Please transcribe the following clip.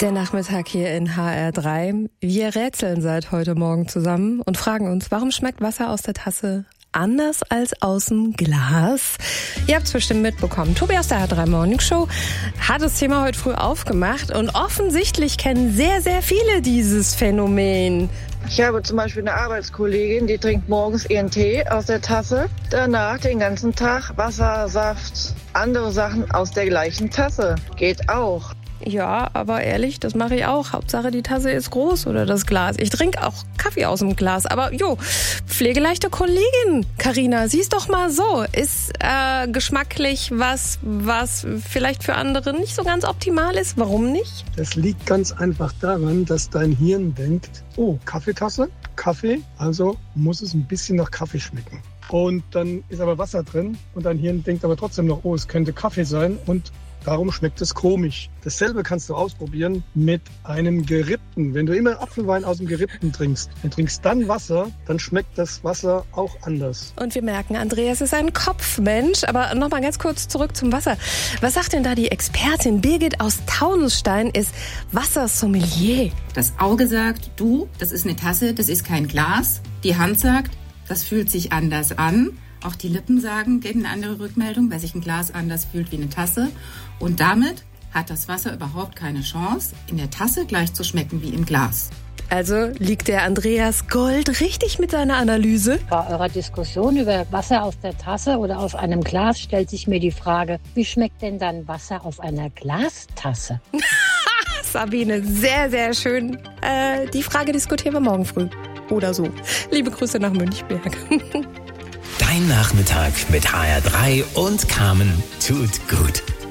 Der Nachmittag hier in HR3. Wir rätseln seit heute Morgen zusammen und fragen uns, warum schmeckt Wasser aus der Tasse anders als aus dem Glas? Ihr habt es bestimmt mitbekommen. Tobi aus der HR3 Morning Show hat das Thema heute früh aufgemacht und offensichtlich kennen sehr, sehr viele dieses Phänomen. Ich habe zum Beispiel eine Arbeitskollegin, die trinkt morgens ihren Tee aus der Tasse, danach den ganzen Tag Wasser, Saft, andere Sachen aus der gleichen Tasse. Geht auch. Ja, aber ehrlich, das mache ich auch. Hauptsache die Tasse ist groß oder das Glas. Ich trinke auch Kaffee aus dem Glas. Aber pflegeleichte Kollegin, Carina, sieh's doch mal so. Ist geschmacklich was vielleicht für andere nicht so ganz optimal ist. Warum nicht? Das liegt ganz einfach daran, dass dein Hirn denkt, oh, Kaffeetasse, Kaffee, also muss es ein bisschen nach Kaffee schmecken. Und dann ist aber Wasser drin und dein Hirn denkt aber trotzdem noch, oh, es könnte Kaffee sein und darum schmeckt es komisch. Dasselbe kannst du ausprobieren mit einem Gerippten. Wenn du immer Apfelwein aus dem Gerippten trinkst und trinkst dann Wasser, dann schmeckt das Wasser auch anders. Und wir merken, Andreas ist ein Kopfmensch. Aber noch mal ganz kurz zurück zum Wasser. Was sagt denn da die Expertin? Birgit aus Taunusstein ist Wassersommelier. Das Auge sagt, das ist eine Tasse, das ist kein Glas. Die Hand sagt, das fühlt sich anders an. Auch die Lippen geben eine andere Rückmeldung, weil sich ein Glas anders fühlt wie eine Tasse. Und damit hat das Wasser überhaupt keine Chance, in der Tasse gleich zu schmecken wie im Glas. Also liegt der Andreas Gold richtig mit seiner Analyse? Bei eurer Diskussion über Wasser aus der Tasse oder aus einem Glas stellt sich mir die Frage, wie schmeckt denn dann Wasser aus einer Glastasse? Sabine, sehr, sehr schön. Die Frage diskutieren wir morgen früh. Oder so. Liebe Grüße nach Münchberg. Dein Nachmittag mit HR3 und Carmen tut gut.